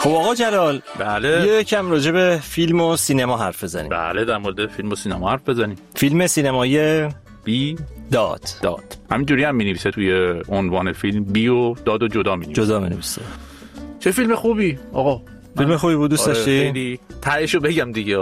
خب آقا جلال، بله. یکم راجع به فیلم و سینما حرف بزنیم. بله، در مورد فیلم و سینما حرف بزنیم. فیلم سینمایی بی داد. همینجوری هم می‌نویسه توی عنوان فیلم، بی و داد و جدا می‌نویسه. چه فیلم خوبی آقا. فیلم خوبی بود، دوست داشتی؟ خیلی. تهیشو بگم دیگه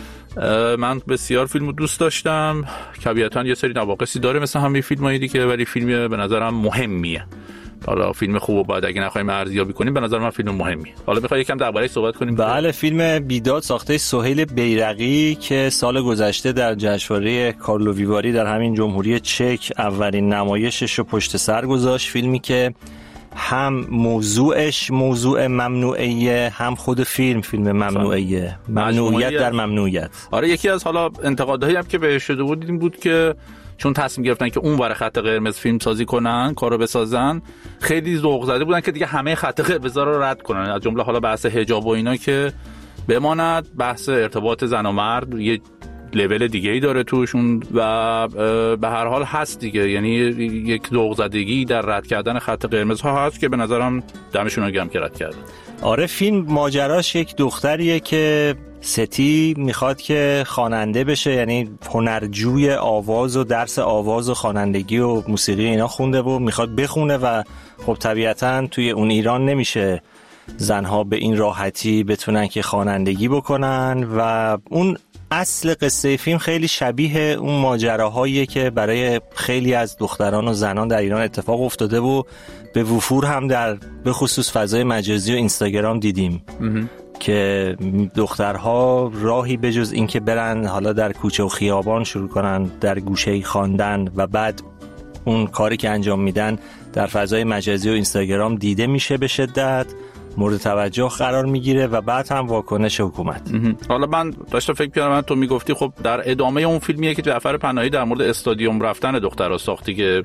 من بسیار فیلمو دوست داشتم. طبیعتاً یه سری نواقصی داره مثل همه فیلمای دیگه، ولی فیلم به نظرم مهمیه. حالا فیلم خوبو بعد اگه نخوایم ارزیابی کنیم، به نظر من فیلم مهمیه. حالا میخوای یکم درباره‌اش صحبت کنیم؟ بله، فیلم بیداد ساخته سهیل بیرقی که سال گذشته در جشنواره کارلو ویواری در همین جمهوری چک اولین نمایشش رو پشت سر گذاشت. فیلمی که هم موضوعش موضوع ممنوعیه، هم خود فیلم ممنوعیه، ممنوعیت در ممنوعیت. آره، یکی از حالا انتقادهایی هم که بهش شده بود این بود که چون تصمیم گرفتن که اون ور خط قرمز فیلم سازی کنن، کارو بسازن، خیلی ذوق زده بودن که دیگه همه خط قرمزا رو رد کنن، از جمله حالا بحث حجاب و اینا که بماند، بحث ارتباط زن و مرد یه لول دیگه‌ای داره توشون و به هر حال هست دیگه، یعنی یک ذوق زدگی در رد کردن خط قرمزها هست که به نظرم دمشون رو گرم که رد کردن. آره، فیلم ماجراش یک دختریه که ستی میخواد که خواننده بشه، یعنی هنرجوی آواز و درس آواز و خوانندگی و موسیقی اینا خونده و میخواد بخونه و خب طبیعتاً توی اون ایران نمیشه زنها به این راحتی بتونن که خوانندگی بکنن و اون اصل قصه فیلم خیلی شبیه اون ماجراهاییه که برای خیلی از دختران و زنان در ایران اتفاق افتاده و به وفور هم در به خصوص فضای مجازی و اینستاگرام دیدیم که دخترها راهی بجز این که برن حالا در کوچه و خیابان شروع کنن در گوشه‌ای خواندن و بعد اون کاری که انجام میدن در فضای مجازی و اینستاگرام دیده میشه، به شدت مورد توجه قرار میگیره و بعد هم واکنش حکومت. حالا من داشتم فکر می‌کردم تو میگفتی خب در ادامه اون فیلمیه که جعفر پناهی در مورد استادیوم رفتن دخترها ساختی که